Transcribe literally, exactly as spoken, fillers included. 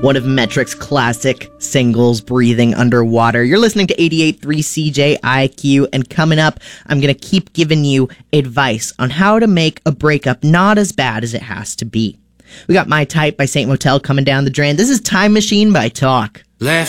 one of Metric's classic singles, Breathing Underwater. You're listening to eighty-eight point three C J I Q, and coming up, I'm going to keep giving you advice on how to make a breakup not as bad as it has to be. We got My Type by Saint Motel coming down the drain. This is Time Machine by Talk. Left